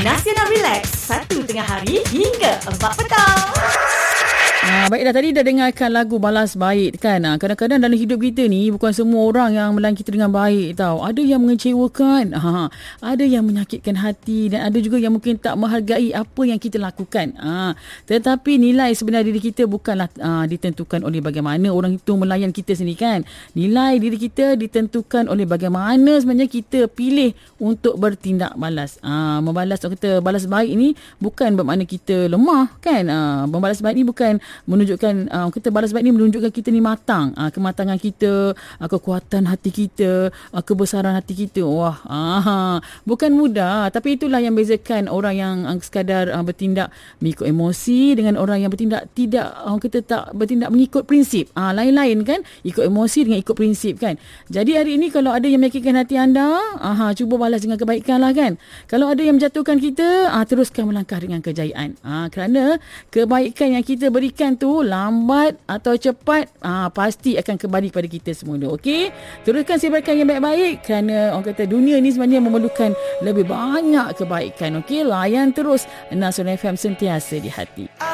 Nasional Relax, 1 tengah hari hingga 4 petang. Baiklah, tadi dah dengarkan lagu Balas Baik kan. Kadang-kadang dalam hidup kita ni bukan semua orang yang melayan kita dengan baik tau. Ada yang mengecewakan, ada yang menyakitkan hati, dan ada juga yang mungkin tak menghargai apa yang kita lakukan. Tetapi nilai sebenar diri kita bukanlah ditentukan oleh bagaimana orang itu melayan kita sendiri kan. Nilai diri kita ditentukan oleh bagaimana sebenarnya kita pilih untuk bertindak balas. Membalas, orang kata balas baik ni bukan bermakna kita lemah kan. Membalas baik ni bukan menunjukkan, kita balas baik ni menunjukkan kita ni matang, kematangan kita, kekuatan hati kita, kebesaran hati kita. Bukan mudah, tapi itulah yang bezakan orang yang sekadar bertindak mengikut emosi dengan orang yang bertindak kita tak bertindak mengikut prinsip. Lain-lain kan, ikut emosi dengan ikut prinsip kan. Jadi hari ini kalau ada yang menyakitkan hati anda, cuba balas dengan kebaikan lah kan. Kalau ada yang menjatuhkan kita, teruskan melangkah dengan kejayaan. Kerana kebaikan yang kita berikan tu lambat atau cepat pasti akan kembali kepada kita semula. Okey, teruskan sebarkan yang baik-baik, kerana orang kata dunia ni sebenarnya memerlukan lebih banyak kebaikan. Okey, layan terus Nasional FM, sentiasa di hati.